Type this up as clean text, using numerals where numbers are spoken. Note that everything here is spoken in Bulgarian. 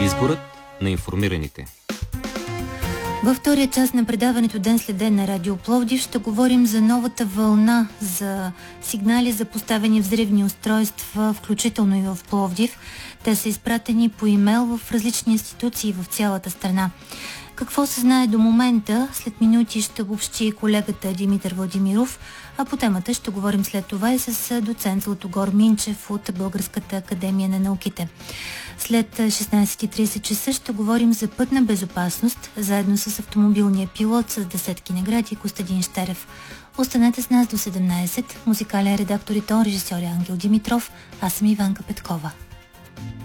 Изборът на информираните. Във втория част на предаването Ден след ден на Радио Пловдив ще говорим за новата вълна за сигнали за поставени взривни устройства, включително и в Пловдив. Те са изпратени по имейл в различни институции в цялата страна. Какво се знае до момента? След минути ще обобщи колегата Димитър Владимиров, а по темата ще говорим след това и с доцент Златогор Минчев от Българската академия на науките. След 16:30 часа ще говорим за пътна безопасност, заедно с автомобилния пилот с десетки награди Костадин Щерев. Останете с нас до 17. Музикален редактор и тон режисьор Ангел Димитров. Аз съм Иванка Петкова.